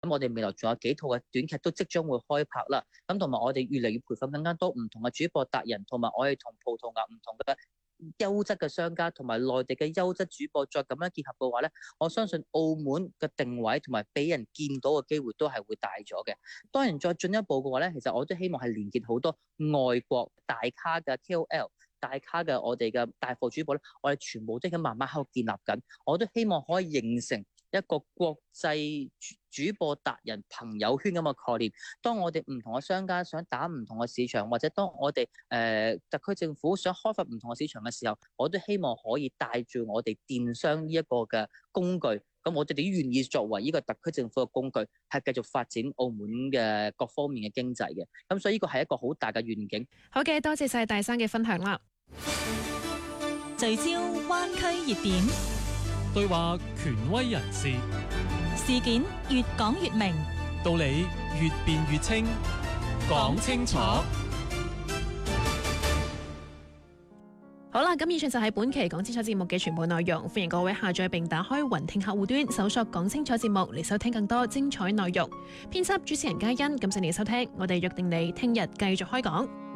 我哋未來仲有幾套嘅短劇都即將會開拍啦。咁同埋我哋越嚟越培訓更加多唔同嘅主播達人，同埋我哋同葡萄牙唔同嘅優質嘅商家同埋內地嘅優質主播再咁樣結合嘅話咧，我相信澳門嘅定位同埋俾人見到嘅機會都係會大咗嘅。當然再進一步嘅話咧，其實我都希望係連結好多外國大咖嘅 KOL、大咖嘅我哋嘅大貨主播咧，我哋全部都已經慢慢喺度建立緊。我都希望可以形成一個國際主播達人朋友圈咁嘅概念。當我哋唔同嘅商家想打唔同嘅市場，或者當我哋特區政府想開發唔同嘅市場嘅時候，我都希望可以帶住我哋電商呢一個嘅工具。咁我哋都願意作為呢個特區政府嘅工具，係繼續發展澳門嘅各方面嘅經濟嘅。咁所以呢個係一個好大嘅願景。 好嘅，多謝晒大生嘅分享啦。 聚焦灣區熱點， 對話權威人士， 事件越講越明， 道理越辯越清，講清楚。 好啦，咁以上就係本期講清楚節目嘅全部內容。歡迎各位下載並打開雲聽客戶端，搜索講清楚節目嚟收聽更多精彩內容。編輯主持人嘉欣，感謝你收聽，我哋約定你聽日繼續開講。